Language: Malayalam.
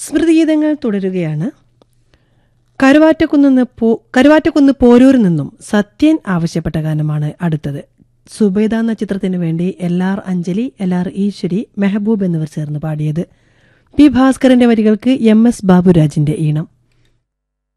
സ്മൃതിഗീതങ്ങൾ തുടരുകയാണ്. കരുവാറ്റക്കുന്ന് പോരൂരിൽ നിന്നും സത്യൻ ആവശ്യപ്പെട്ട ഗാനമാണ് അടുത്തത്. സുബൈദ എന്ന ചിത്രത്തിനു വേണ്ടി LR അഞ്ജലി, LR ഈശ്വരി, മെഹബൂബ് എന്നിവർ ചേർന്ന് പാടിയത്. പി ഭാസ്കരന്റെ വരികൾക്ക് MS ബാബുരാജിന്റെ ഈണം.